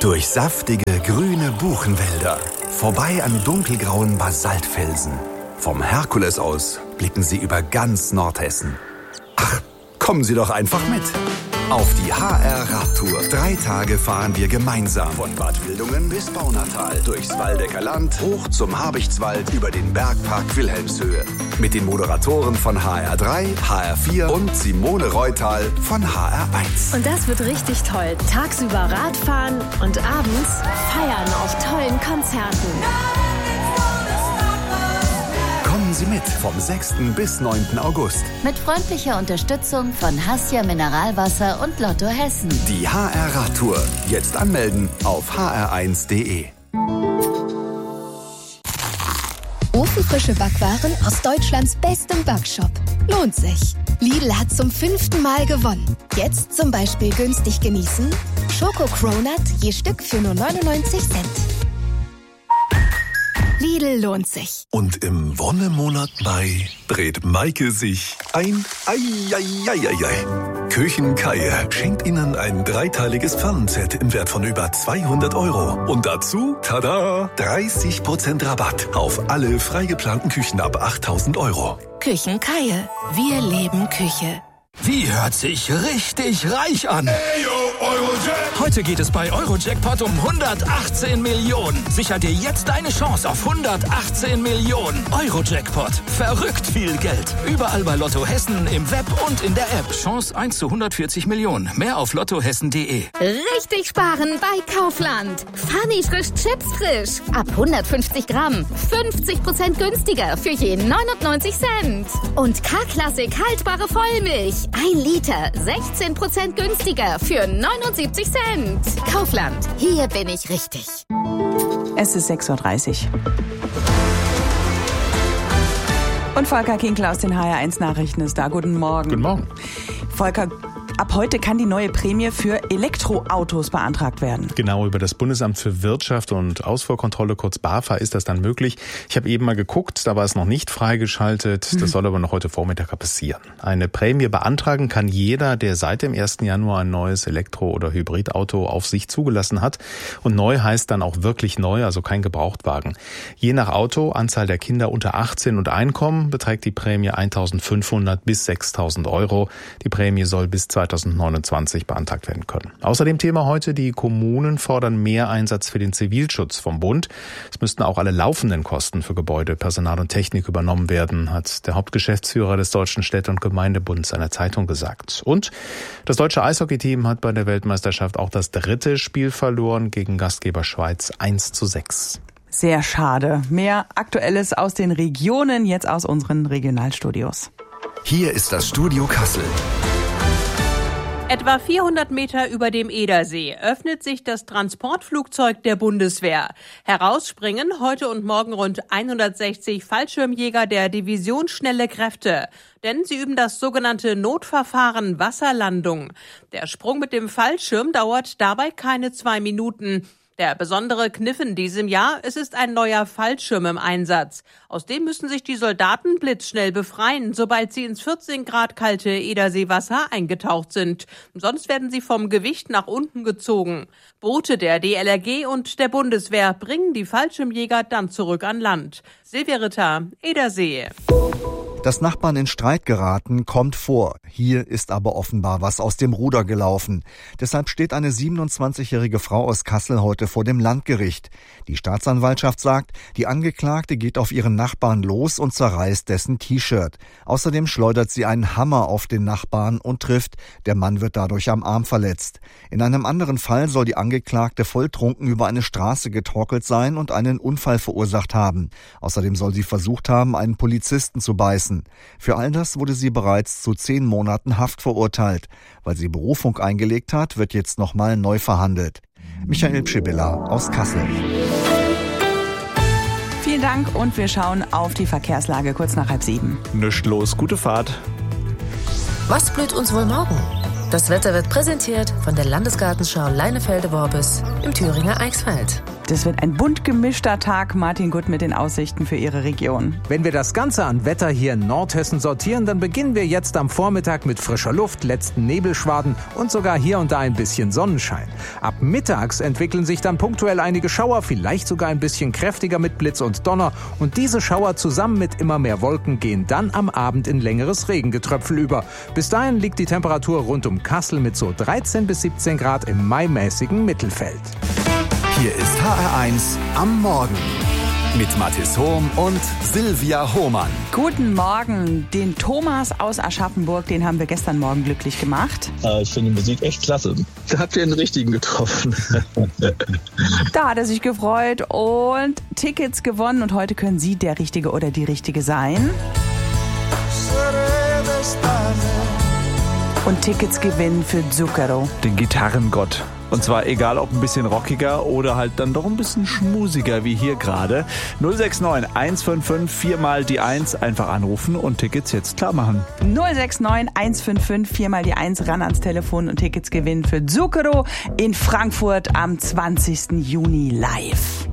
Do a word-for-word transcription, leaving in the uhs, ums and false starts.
Durch saftige, grüne Buchenwälder, vorbei an dunkelgrauen Basaltfelsen. Vom Herkules aus blicken Sie über ganz Nordhessen. Ach, kommen Sie doch einfach mit. Auf die H R-Radtour. Drei Tage fahren wir gemeinsam. Von Bad Wildungen bis Baunatal. Durchs Waldecker Land, hoch zum Habichtswald, über den Bergpark Wilhelmshöhe. Mit den Moderatoren von H R drei, H R vier und Simone Reutal von H R eins. Und das wird richtig toll. Tagsüber Radfahren und abends feiern auf tollen Konzerten. Kommen Sie mit vom sechsten bis neunten August. Mit freundlicher Unterstützung von Hassia Mineralwasser und Lotto Hessen. Die H R-Radtour. Jetzt anmelden auf h r eins punkt d e. Ofenfrische Backwaren aus Deutschlands bestem Backshop. Lohnt sich. Lidl hat zum fünften Mal gewonnen. Jetzt zum Beispiel günstig genießen: Schoko Cronut je Stück für nur neunundneunzig Cent. Lidl lohnt sich. Und im Wonnemonat Mai dreht Maike sich ein Eieieiei. Küchenkeier schenkt Ihnen ein dreiteiliges Pfannenset im Wert von über zweihundert Euro. Und dazu, tada, dreißig Prozent Rabatt auf alle frei geplanten Küchen ab achttausend Euro. Küchenkeier. Wir leben Küche. Die hört sich richtig reich an. Hey, yo, Eurojackpot. Heute geht es bei Eurojackpot um hundertachtzehn Millionen. Sicher dir jetzt deine Chance auf hundertachtzehn Millionen. Eurojackpot. Verrückt viel Geld. Überall bei Lotto Hessen, im Web und in der App. Chance eins zu hundertvierzig Millionen. Mehr auf lottohessen punkt de. Richtig sparen bei Kaufland. Funny frisch Chips frisch. Ab hundertfünfzig Gramm. fünfzig Prozent günstiger für je neunundneunzig Cent. Und K-Klassik haltbare Vollmilch. Ein Liter. sechzehn Prozent günstiger für neunundsiebzig Cent. Kaufland. Hier bin ich richtig. Es ist sechs Uhr dreißig. Und Volker Kinkler aus den H R eins Nachrichten ist da. Guten Morgen. Guten Morgen. Volker, ab heute kann die neue Prämie für Elektroautos beantragt werden. Genau, über das Bundesamt für Wirtschaft und Ausfuhrkontrolle, kurz BAFA, ist das dann möglich. Ich habe eben mal geguckt, da war es noch nicht freigeschaltet. Das mhm. soll aber noch heute Vormittag passieren. Eine Prämie beantragen kann jeder, der seit dem ersten Januar ein neues Elektro- oder Hybridauto auf sich zugelassen hat. Und neu heißt dann auch wirklich neu, also kein Gebrauchtwagen. Je nach Auto, Anzahl der Kinder unter achtzehn und Einkommen beträgt die Prämie eintausendfünfhundert bis sechstausend Euro. Die Prämie soll bis zweitausendneunundzwanzig beantragt werden können. Außerdem Thema heute, die Kommunen fordern mehr Einsatz für den Zivilschutz vom Bund. Es müssten auch alle laufenden Kosten für Gebäude, Personal und Technik übernommen werden, hat der Hauptgeschäftsführer des Deutschen Städte- und Gemeindebunds einer Zeitung gesagt. Und das deutsche Eishockeyteam hat bei der Weltmeisterschaft auch das dritte Spiel verloren gegen Gastgeber Schweiz eins zu sechs. Sehr schade. Mehr Aktuelles aus den Regionen, jetzt aus unseren Regionalstudios. Hier ist das Studio Kassel. Etwa vierhundert Meter über dem Edersee öffnet sich das Transportflugzeug der Bundeswehr. Herausspringen heute und morgen rund hundertsechzig Fallschirmjäger der Division Schnelle Kräfte. Denn sie üben das sogenannte Notverfahren Wasserlandung. Der Sprung mit dem Fallschirm dauert dabei keine zwei Minuten. Der besondere Kniff in diesem Jahr, es ist ein neuer Fallschirm im Einsatz. Aus dem müssen sich die Soldaten blitzschnell befreien, sobald sie ins vierzehn Grad kalte Ederseewasser eingetaucht sind. Sonst werden sie vom Gewicht nach unten gezogen. Boote der D L R G und der Bundeswehr bringen die Fallschirmjäger dann zurück an Land. Silvia Ritter, Edersee. Dass Nachbarn in Streit geraten, kommt vor. Hier ist aber offenbar was aus dem Ruder gelaufen. Deshalb steht eine siebenundzwanzigjährige Frau aus Kassel heute vor dem Landgericht. Die Staatsanwaltschaft sagt, die Angeklagte geht auf ihren Nachbarn los und zerreißt dessen T-Shirt. Außerdem schleudert sie einen Hammer auf den Nachbarn und trifft. Der Mann wird dadurch am Arm verletzt. In einem anderen Fall soll die Angeklagte volltrunken über eine Straße getorkelt sein und einen Unfall verursacht haben. Außerdem soll sie versucht haben, einen Polizisten zu beißen. Für all das wurde sie bereits zu zehn Monaten Haft verurteilt. Weil sie Berufung eingelegt hat, wird jetzt nochmal neu verhandelt. Michael Pschibilla aus Kassel. Vielen Dank und wir schauen auf die Verkehrslage kurz nach halb sieben. Nischt los, gute Fahrt. Was blüht uns wohl morgen? Das Wetter wird präsentiert von der Landesgartenschau Leinefelde-Worbis im Thüringer Eichsfeld. Das wird ein bunt gemischter Tag. Martin Gutt mit den Aussichten für Ihre Region. Wenn wir das Ganze an Wetter hier in Nordhessen sortieren, dann beginnen wir jetzt am Vormittag mit frischer Luft, letzten Nebelschwaden und sogar hier und da ein bisschen Sonnenschein. Ab mittags entwickeln sich dann punktuell einige Schauer, vielleicht sogar ein bisschen kräftiger mit Blitz und Donner. Und diese Schauer zusammen mit immer mehr Wolken gehen dann am Abend in längeres Regengetröpfel über. Bis dahin liegt die Temperatur rund um Kassel mit so dreizehn bis siebzehn Grad im maimäßigen Mittelfeld. Hier ist H R eins am Morgen mit Mathis Hohm und Silvia Hohmann. Guten Morgen. Den Thomas aus Aschaffenburg, den haben wir gestern Morgen glücklich gemacht. Äh, ich finde die Musik echt klasse. Da habt ihr den richtigen getroffen. Da hat er sich gefreut und Tickets gewonnen. Und heute können Sie der Richtige oder die Richtige sein. Und Tickets gewinnen für Zucchero. Den Gitarrengott. Und zwar egal, ob ein bisschen rockiger oder halt dann doch ein bisschen schmusiger wie hier gerade. null sechs neun eins fünf fünf vier mal die eins einfach anrufen und Tickets jetzt klar machen. null sechs neun eins fünf fünf vier mal die eins ran ans Telefon und Tickets gewinnen für Zucchero in Frankfurt am zwanzigsten Juni live.